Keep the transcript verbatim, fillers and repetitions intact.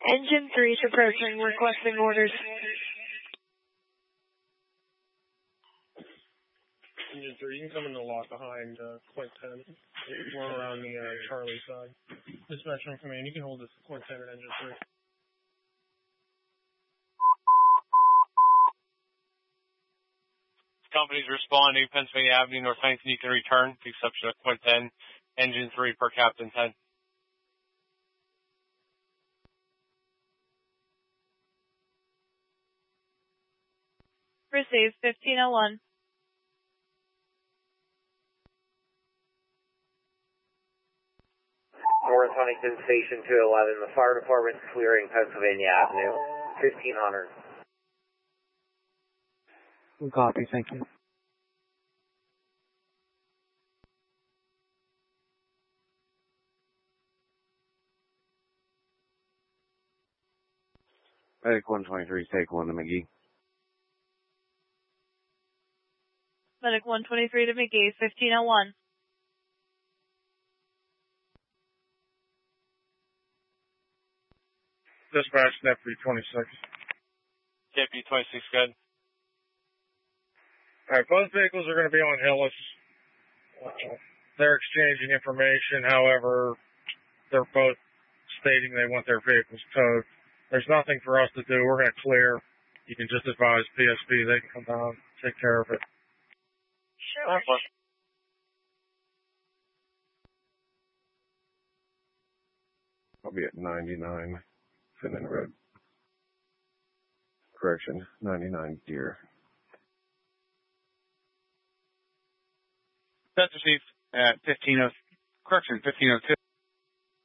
Engine three is approaching, requesting orders. Engine three, you can come in the lot behind uh, Quint ten. We're around the uh, Charlie side. Dispatch from command, you can hold this Quint ten at engine three. Companies responding, Pennsylvania Avenue, North Huntington, you can return, the exception of Quint ten, engine three per Captain ten. Receive fifteen oh one. North Huntington Station two eleven, the fire department's clearing Pennsylvania Avenue, fifteen hundred. Copy, thank you. Medic one twenty-three, take one to McGee. Medic one twenty-three to McGee, fifteen oh one. Dispatch, Deputy twenty-six. Deputy twenty-six, good. Alright, both vehicles are going to be on Hillis. Uh, they're exchanging information, however, they're both stating they want their vehicles towed. There's nothing for us to do. We're going to clear. You can just advise P S B. They can come down, take care of it. Sure. I'll be at ninety-nine Finnan Road. Correction, ninety-nine Deer. That's received at fifteen oh, correction, fifteen oh two.